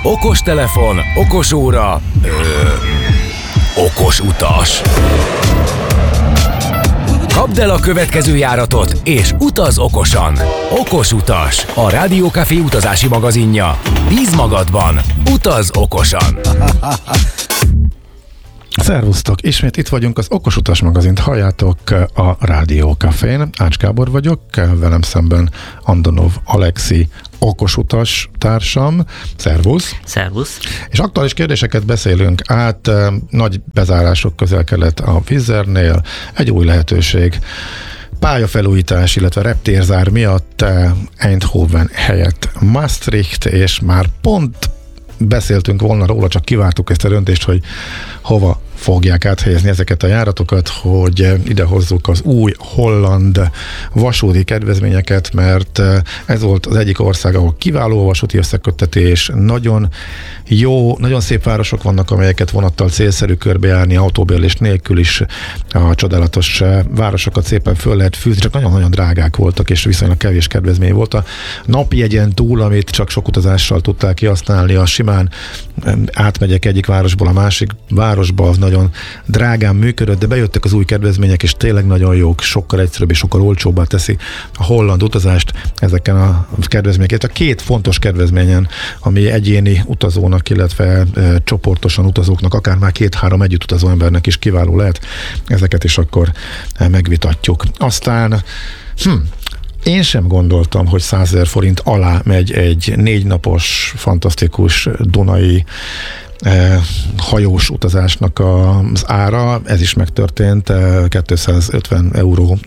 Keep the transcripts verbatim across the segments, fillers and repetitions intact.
Okostelefon, okosóra, ö, okos utas. Kapd el a következő járatot, és utaz okosan. Okos utas, a Rádió Café utazási magazinja. Bíz magadban, utaz okosan. Szervusztok! Ismét itt vagyunk, az Okos Utas magazint halljátok a Rádió Cafén. Ács Gábor vagyok, velem szemben Andonov Alexi, okos utas társam. Szervusz! Szervusz! És aktuális kérdéseket beszélünk át, nagy bezárások közel-kelet a Wizzernél, egy új lehetőség, pályafelújítás, illetve reptérzár miatt Eindhoven helyett Maastricht, és már pont beszéltünk volna róla, csak kivártuk ezt a döntést, hogy hova fogják áthelyezni ezeket a járatokat, hogy ide hozzuk az új holland vasúti kedvezményeket, mert ez volt az egyik ország, ahol kiváló vasúti összeköttetés, nagyon jó, nagyon szép városok vannak, amelyeket vonattal célszerű körbejárni, autóbérlés nélkül is a csodálatos városokat szépen föl lehet fűzni, csak nagyon-nagyon drágák voltak, és viszonylag kevés kedvezmény volt. A napjegyen túl, amit csak sok utazással tudták kihasználni, a simán átmegyek egyik városból a másik városba, az nagyon drágán működött, de bejöttek az új kedvezmények, és tényleg nagyon jók, sokkal egyszerűbb és sokkal olcsóbbá teszi a holland utazást ezeken a kedvezményeket. A két fontos kedvezményen, ami egyéni utazónak, illetve e, csoportosan utazóknak, akár már két-három együtt utazó embernek is kiváló lehet, ezeket is akkor e, megvitatjuk. Aztán hm, én sem gondoltam, hogy százezer forint alá megy egy négy napos, fantasztikus dunai eh, hajós utazásnak az ára. Ez is megtörtént, eh, kétszázötven euró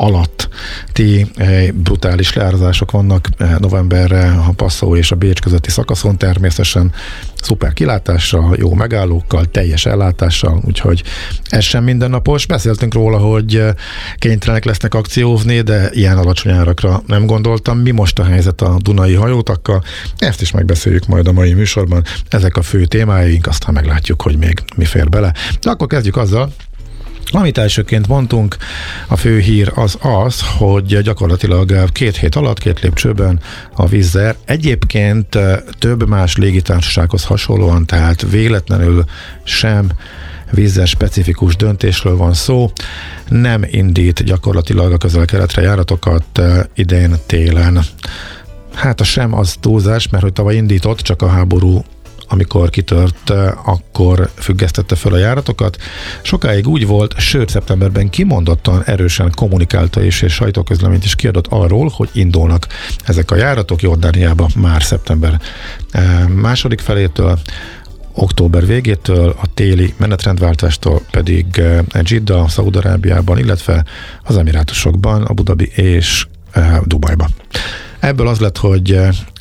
alatti eh, brutális leárazások vannak eh, novemberre a Passau és a Bécs közötti szakaszon, természetesen szuper kilátással, jó megállókkal, teljes ellátással, úgyhogy ez sem mindennapos. Beszéltünk róla, hogy kénytelenek lesznek akciózni, de ilyen alacsony árakra nem gondoltam. Mi most a helyzet a dunai hajótakkal? Ezt is megbeszéljük majd a mai műsorban. Ezek a fő témáink, aztán meglátjuk, hogy még mi fér bele. De akkor kezdjük azzal, amit elsőként mondtunk, a fő hír az az, hogy gyakorlatilag két hét alatt, két lépcsőben a Wizz Air egyébként több más légitársasághoz hasonlóan, tehát véletlenül sem Wizz Air specifikus döntésről van szó, nem indít gyakorlatilag a közel-keletre járatokat idén télen. Hát a sem az túlzás, mert hogy tavaly indított, csak a háború amikor kitört, akkor függesztette föl a járatokat. Sokáig úgy volt, sőt szeptemberben kimondottan erősen kommunikálta is, és sajtóközleményt is kiadott arról, hogy indulnak ezek a járatok Jordániába már szeptember második felétől, október végétől, a téli menetrendváltástól pedig Jeddah, Szaúd-Arábiában, illetve az Emirátusokban, Abu Dhabi és Dubajba. Ebből az lett, hogy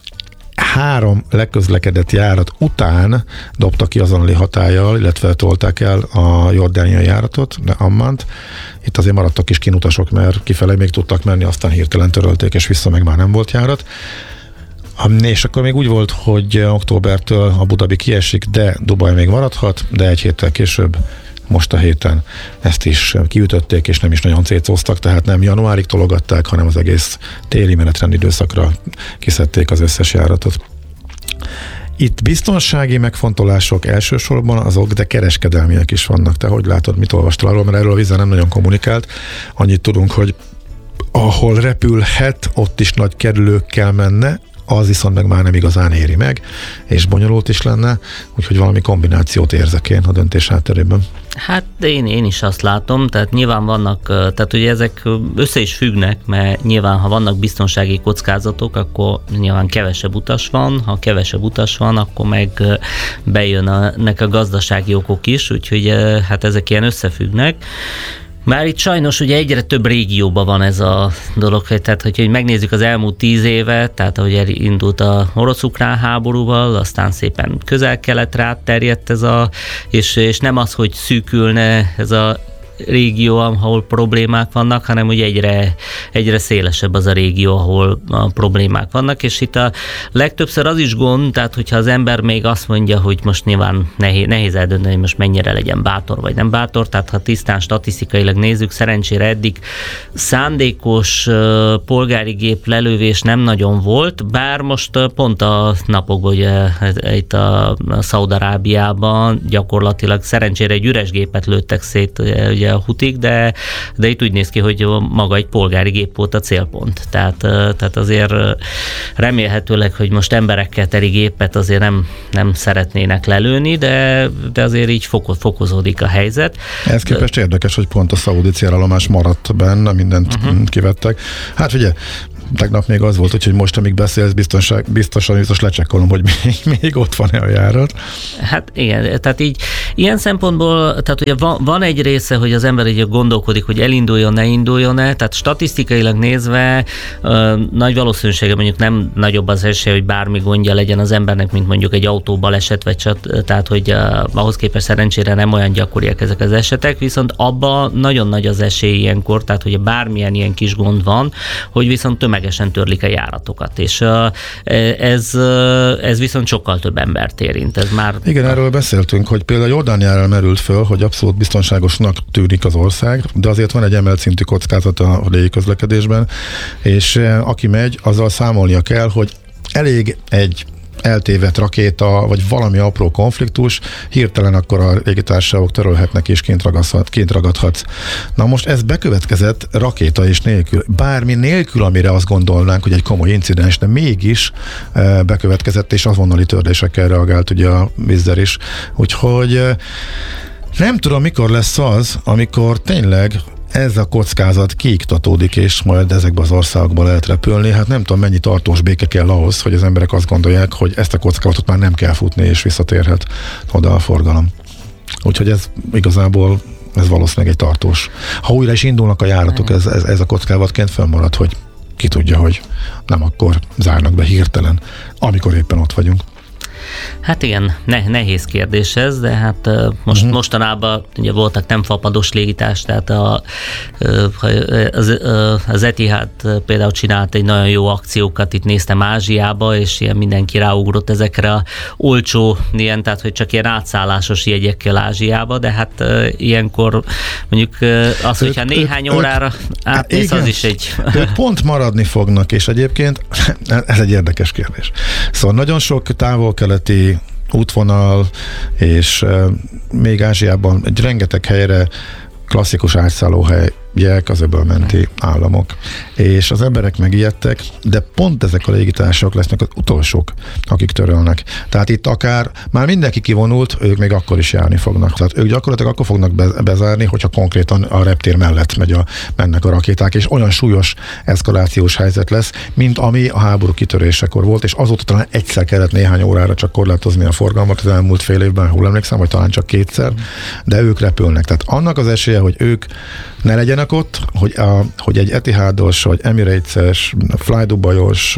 három legközlekedett járat után dobtak ki azonnali hatállyal, illetve tolták el a jordániai járatot, de Ammant. Itt azért maradtak is kinutasok, mert kifele még tudtak menni, aztán hirtelen törölték, és vissza meg már nem volt járat. És akkor még úgy volt, hogy októbertől Abu Dhabi kiesik, de Dubaj még maradhat, de egy héttel később, most a héten ezt is kiütötték, és nem is nagyon cécóztak, tehát nem januárig tologatták, hanem az egész téli menetrend időszakra kiszedték az összes járatot. Itt biztonsági megfontolások elsősorban azok, de kereskedelmiek is vannak. Te hogy látod, mit olvastál arról, mert erről a Wizz Air nem nagyon kommunikált. Annyit tudunk, hogy ahol repülhet, ott is nagy kerülőkkel menne, az viszont meg már nem igazán éri meg, és bonyolult is lenne, úgyhogy valami kombinációt érzek én a döntés hátterében. Hát én, én is azt látom, tehát nyilván vannak, tehát ugye ezek össze is függnek, mert nyilván ha vannak biztonsági kockázatok, akkor nyilván kevesebb utas van, ha kevesebb utas van, akkor meg bejönnek a gazdasági okok is, úgyhogy hát ezek ilyen összefüggnek. Már itt sajnos ugye egyre több régióban van ez a dolog, tehát hogy megnézzük az elmúlt tíz évet, tehát ahogy elindult a orosz-ukrán háborúval, aztán szépen közel-keletre átterjedt ez a, és, és nem az, hogy szűkülne ez a régió, ahol problémák vannak, hanem ugye egyre, egyre szélesebb az a régió, ahol a problémák vannak, és itt a legtöbbször az is gond, tehát hogyha az ember még azt mondja, hogy most nyilván nehéz, nehéz eldönteni, hogy most mennyire legyen bátor vagy nem bátor, tehát ha tisztán statisztikailag nézzük, szerencsére eddig szándékos uh, polgári gép lelövés nem nagyon volt, bár most uh, pont a napokban ugye itt a, a Szaúd-Arábiában gyakorlatilag szerencsére egy üres gépet lőttek szét ugye, ugye a hutik, de, de itt úgy néz ki, hogy maga egy polgári gép volt a célpont. Tehát, tehát azért remélhetőleg, hogy most emberekkel teli gépet azért nem, nem szeretnének lelőni, de, de azért így foko, fokozódik a helyzet. Ez képest érdekes, hogy pont a szaúdi célállomás maradt benne, mindent uh-huh. kivettek. Hát ugye, tegnap még az volt, hogy most, amíg beszélsz, biztonság, biztosan biztos lecsekkolom, hogy még, még ott van-e a járat. Hát igen, tehát így ilyen szempontból, tehát ugye van, van egy része, hogy az ember így gondolkodik, hogy elinduljon, ne induljon-e, tehát statisztikailag nézve ö, nagy valószínűsége mondjuk nem nagyobb az esély, hogy bármi gondja legyen az embernek, mint mondjuk egy autóbaleset, vagy csak, tehát hogy uh, ahhoz képest szerencsére nem olyan gyakoriak ezek az esetek, viszont abban nagyon nagy az esély ilyenkor, tehát hogy bármilyen ilyen kis gond van, hogy viszont tömegesen törlik a járatokat, és uh, ez, uh, ez viszont sokkal több embert érint. Ez már... Igen, erről beszéltünk, hogy például Jordániára merült föl, hogy abszolút biztonságosnak tűnik az ország, de azért van egy emelt szintű kockázat a légiközlekedésben, és uh, aki megy, azzal számolnia kell, hogy elég egy eltévedt rakéta, vagy valami apró konfliktus, hirtelen akkor a légitársaságok törölhetnek és kint, kint ragadhatsz. Na most ez bekövetkezett rakéta és nélkül. Bármi nélkül, amire azt gondolnánk, hogy egy komoly incidens, de mégis e, bekövetkezett, és azonnali törlésekkel reagált ugye a Wizz Air is. Úgyhogy e, nem tudom, mikor lesz az, amikor tényleg ez a kockázat kiiktatódik, és majd ezekbe az országokba lehet repülni. Hát nem tudom, mennyi tartós béke kell ahhoz, hogy az emberek azt gondolják, hogy ezt a kockázatot már nem kell futni, és visszatérhet oda a forgalom. Úgyhogy ez igazából, ez valószínűleg egy tartós. Ha újra is indulnak a járatok, ez, ez, ez a kockázatként fönnmarad, hogy ki tudja, hogy nem akkor zárnak be hirtelen, amikor éppen ott vagyunk. Hát igen, ne, nehéz kérdés ez, de hát most, uh-huh. mostanában ugye voltak nem fapados légitás, tehát a, az, az Etihad például csinált egy nagyon jó akciókat, itt néztem Ázsiába, és ilyen mindenki ráugrott ezekre a olcsó, ilyen, tehát hogy csak ilyen átszállásos jegyekkel Ázsiába, de hát ilyenkor mondjuk az, hogyha néhány ők, órára átmész, az is egy... Ők pont maradni fognak, és egyébként ez egy érdekes kérdés. Szóval nagyon sok távol-keleti útvonal, és uh, még Ázsiában egy rengeteg helyre klasszikus átszállóhelyek az öbölmenti államok. És az emberek megijedtek, de pont ezek a légitársaságok lesznek az utolsók, akik törölnek. Tehát itt akár már mindenki kivonult, ők még akkor is járni fognak. Tehát ők gyakorlatilag akkor fognak be, bezárni, hogyha konkrétan a reptér mellett megy a, mennek a rakéták, és olyan súlyos eszkalációs helyzet lesz, mint ami a háború kitörésekor volt, és azóta talán egyszer kellett néhány órára csak korlátozni a forgalmat az elmúlt fél évben, hol emlékszem, vagy talán csak kétszer, de ők repülnek. Tehát annak az esélye, hogy ők ne legyenek ott, hogy, a, hogy egy Etihados, vagy Emirates-es, Fly Dubai-os,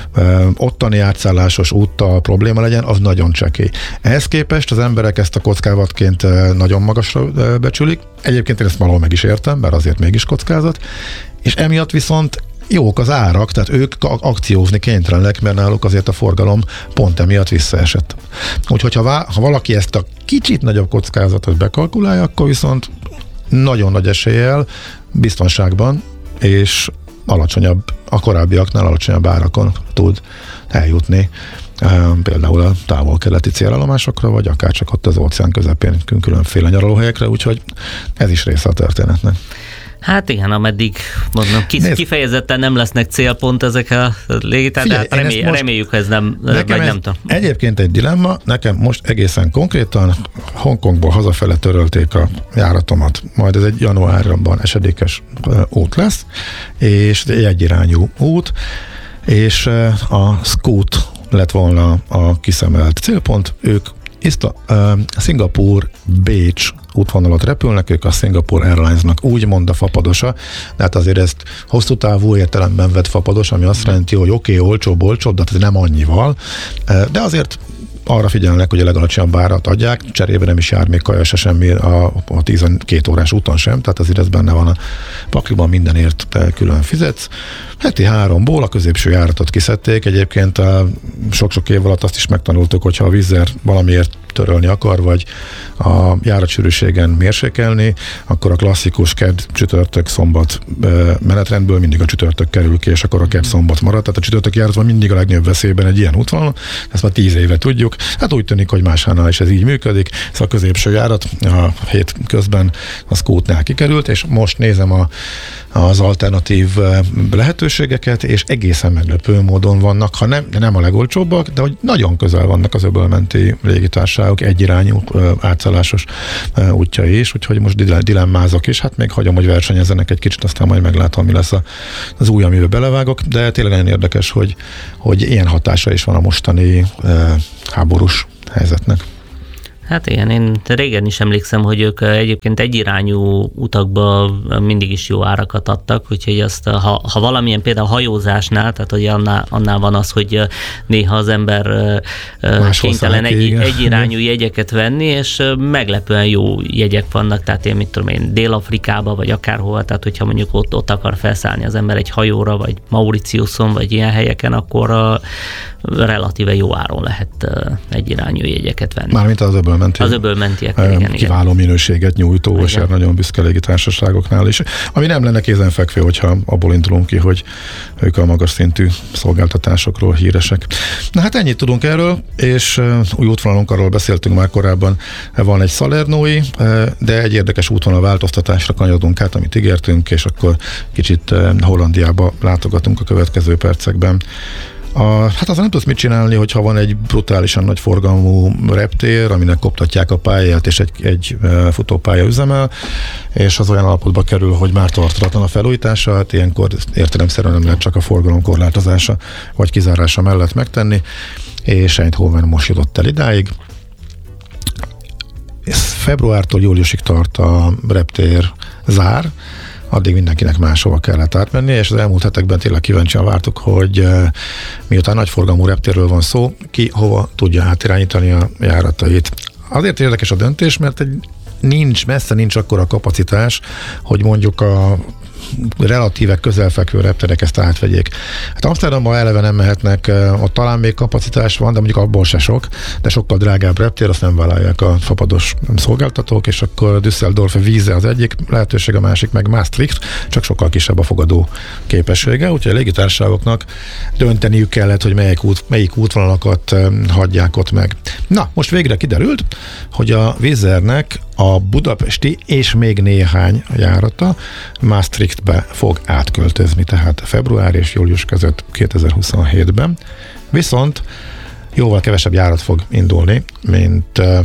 ottani átszállásos úttal probléma legyen, az nagyon csekély. Ehhez képest az emberek ezt a kockázatként nagyon magasra becsülik. Egyébként én ezt valahol meg is értem, bár azért mégis kockázat. És emiatt viszont jók az árak, tehát ők akciózni kénytelenek, mert náluk azért a forgalom pont emiatt visszaesett. Úgyhogy ha, vá- ha valaki ezt a kicsit nagyobb kockázatot bekalkulálja, akkor viszont nagyon nagy eséllyel, biztonságban és alacsonyabb, a korábbiaknál alacsonyabb árakon tud eljutni például a távol-keleti célállomásokra, vagy akár csak ott az óceán közepén különféle nyaralóhelyekre, úgyhogy ez is része a történetnek. Hát igen, ameddig mondom, kifejezetten nem lesznek célpont ezek a légitársaságok, de hát remély, reméljük, ez nem, vagy ez nem tudom. Egyébként egy dilemma, nekem most egészen konkrétan Hongkongból hazafele törölték a járatomat, majd ez egy januárban esedékes út lesz, és egy egyirányú út, és a Scoot lett volna a kiszemelt célpont, ők Iszta, uh, Szingapúr, Bécs útvonalat repülnek, ők a Singapore Airlines-nak úgymond a fapadosa, de hát azért ezt hosszú távú értelemben vett fapados, ami azt jelenti, hogy oké, okay, olcsóbb, olcsóbb, de hát ez nem annyival, uh, de azért arra figyelnek, hogy a legalacsonyabb árat adják, cserébe nem is jár még kaja se semmi a, a tizenkét órás úton sem, tehát azért ez benne van a pakliban, mindenért te külön fizetsz. Heti háromból a középső járatot kiszedték, egyébként a sok-sok év alatt azt is megtanultuk, hogyha a Wizzair valamiért törölni akar, vagy a járatsűrűségen mérsékelni, akkor a klasszikus kedd, csütörtök, szombat menetrendből mindig a csütörtök kerül ki, és akkor a kedd, szombat marad. Tehát a csütörtök járatban mindig a legnagyobb veszélyben egy ilyen útvonalon, ezt már tíz éve tudjuk. Hát úgy tűnik, hogy máshánál is ez így működik. Szóval a középső járat a hét közben a Scootnál kikerült, és most nézem a, az alternatív lehetőségeket, és egészen meglepő módon vannak, ha nem, de nem a legolcsóbbak, de hogy nagyon közel vannak az öbölmenti légitársaságok egyirányú átszállásos útjai is, úgyhogy most dilemmázok is, hát még hagyom, hogy versenyezzenek egy kicsit, aztán majd meglátom, mi lesz az új, amiben belevágok, de tényleg nagyon érdekes, hogy, hogy ilyen hatása is van a mostani háborús helyzetnek. Hát igen, én régen is emlékszem, hogy ők egyébként egyirányú utakba mindig is jó árakat adtak, úgyhogy azt, ha, ha valamilyen például hajózásnál, tehát hogy annál, annál van az, hogy néha az ember Más kénytelen egy, egyirányú jegyeket venni, és meglepően jó jegyek vannak, tehát én mit tudom én, Dél-Afrikába, vagy akárhova, tehát hogyha mondjuk ott, ott akar felszállni az ember egy hajóra, vagy Mauritiuson, vagy ilyen helyeken, akkor relatíve jó áron lehet egyirányú jegyeket venni. Mármint az öbölmenti. Az öbölmentiek, igen, igen. Kiváló minőséget nyújtó, és nagyon büszke légitársaságoknál is. Ami nem lenne kézenfekvő, hogyha abból indulunk ki, hogy ők a magas szintű szolgáltatásokról híresek. Na hát ennyit tudunk erről, és új útvonalunk, arról beszéltünk már korábban, van egy salernói, de egy érdekes útvonal változtatásra kanyarodunk át, amit ígértünk, és akkor kicsit Hollandiába látogatunk a következő percekben. A, hát azon nem tudsz mit csinálni, hogyha van egy brutálisan nagy forgalmú reptér, aminek koptatják a pályát, és egy, egy futópálya üzemel, és az olyan állapotba kerül, hogy már tartalatlan a felújítása, hát ilyenkor értelemszerűen nem lehet csak a forgalom korlátozása vagy kizárása mellett megtenni, és Eindhoven most jutott el idáig. Ez februártól júliusig tart a reptér zár, addig mindenkinek máshova kellett átmenni, és az elmúlt hetekben tényleg kíváncsian vártuk, hogy uh, miután nagyforgalmú reptérről van szó, ki hova tudja átirányítani a járatait. Azért érdekes a döntés, mert egy nincs, messze nincs akkora kapacitás, hogy mondjuk a relatíve közelfekvő repterek ezt átvegyék. Hát Amsterdamban eleve nem mehetnek, ott talán még kapacitás van, de mondjuk abból se sok, de sokkal drágább reptér, azt nem vállalják a fapados szolgáltatók, és akkor Düsseldorf víze az egyik lehetőség, a másik meg Maastricht, csak sokkal kisebb a fogadó képessége, úgyhogy a légitársaságoknak dönteniük kellett, hogy melyik, út, melyik útvonalakat hagyják ott meg. Na, most végre kiderült, hogy a Wizzairnek a budapesti és még néhány járata Maastrichtbe fog átköltözni, tehát február és július között kétezer-huszonhétben. Viszont jóval kevesebb járat fog indulni, mint uh,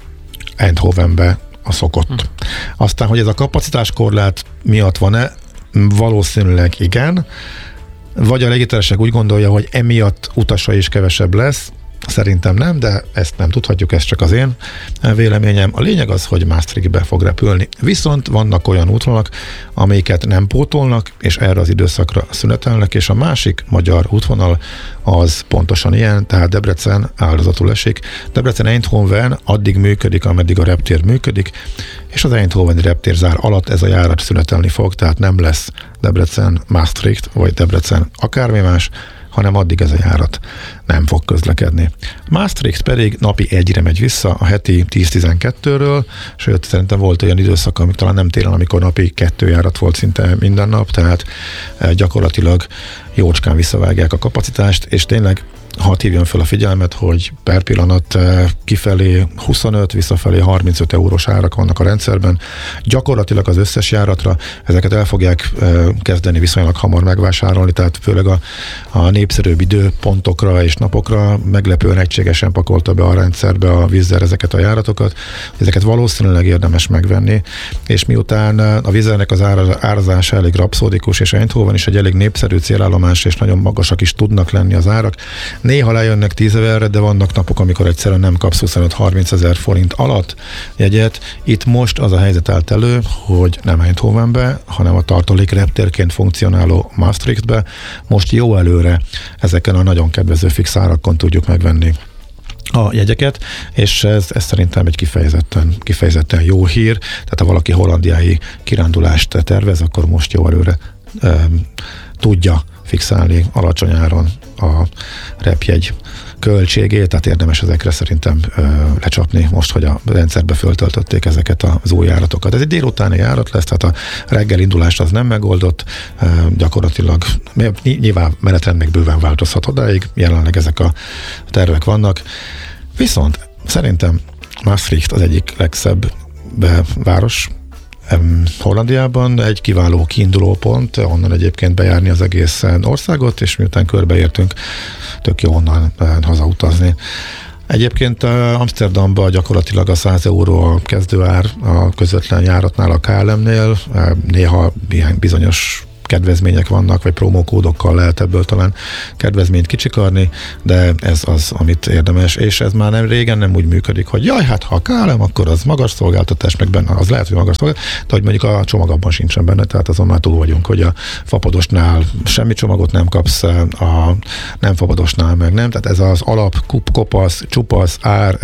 Eindhovenbe a szokott. Hm. Aztán, hogy ez a kapacitáskorlát miatt van-e? Valószínűleg igen. Vagy a légitársaság úgy gondolja, hogy emiatt utasa is kevesebb lesz. Szerintem nem, de ezt nem tudhatjuk, ez csak az én véleményem. A lényeg az, hogy Maastrichtbe fog repülni. Viszont vannak olyan útvonalak, amiket nem pótolnak, és erre az időszakra szünetelnek, és a másik magyar útvonal az pontosan ilyen, tehát Debrecen áldozatul esik. Debrecen Eindhoven addig működik, ameddig a reptér működik, és az Eindhoveni reptérzár alatt ez a járat szünetelni fog, tehát nem lesz Debrecen Maastricht, vagy Debrecen akármi más, hanem addig ez a járat nem fog közlekedni. Maastricht pedig napi egyre megy vissza a heti tíz-tizenkettőről, sőt szerintem volt olyan időszak, amikor talán nem télen, amikor napi kettő járat volt szinte minden nap, tehát gyakorlatilag jócskán visszavágják a kapacitást, és tényleg hadd hívjon fel a figyelmet, hogy per pillanat kifelé huszonöt, visszafelé harmincöt eurós árak vannak a rendszerben. Gyakorlatilag az összes járatra ezeket el fogják kezdeni viszonylag hamar megvásárolni, tehát főleg a, a népszerűbb időpontokra és napokra meglepően egységesen pakolta be a rendszerbe a Wizzair ezeket a járatokat. Ezeket valószínűleg érdemes megvenni, és miután a Wizzairnek az árazása elég rapszódikus, és Eindhoven is egy elég népszerű célállomás, és nagyon magasak is tudnak lenni az árak. Néha lejönnek tízezerre, de vannak napok, amikor egyszerűen nem kapsz huszonöt-harminc ezer forint alatt jegyet. Itt most az a helyzet állt elő, hogy nem Eindhovenbe, hanem a tartalék reptérként funkcionáló Maastrichtbe. Most jó előre ezeken a nagyon kedvező fix árakon tudjuk megvenni a jegyeket, és ez, ez szerintem egy kifejezetten, kifejezetten jó hír, tehát ha valaki hollandiai kirándulást tervez, akkor most jó előre um, tudja fixálni alacsony áron a repjegy költségét, tehát érdemes ezekre szerintem ö, lecsapni most, hogy a rendszerbe föltöltötték ezeket az új járatokat. Ez egy délutáni járat lesz, tehát a reggel indulást az nem megoldott, ö, gyakorlatilag nyilván menetrend még bőven változhat odáig, jelenleg ezek a tervek vannak. Viszont szerintem Maastricht az egyik legszebb város Hollandiában, egy kiváló kiinduló pont, onnan egyébként bejárni az egész országot, és miután körbeértünk, tök jó onnan hazautazni. Egyébként Amsterdamba gyakorlatilag a száz euró a kezdőár a közvetlen járatnál a ká el em-nél, néha ilyen bizonyos kedvezmények vannak, vagy promókódokkal lehet ebből talán kedvezményt kicsikarni, de ez az, amit érdemes, és ez már nem régen nem úgy működik, hogy jaj, hát ha a ká el em, akkor az magas szolgáltatás, meg benne az lehet, hogy magas szolgáltatás, de hogy mondjuk a csomag abban sincsen benne, tehát azon már túl vagyunk, hogy a fapadosnál semmi csomagot nem kapsz, a nem fapadosnál meg nem, tehát ez az alap kup, kopasz, csupasz ár,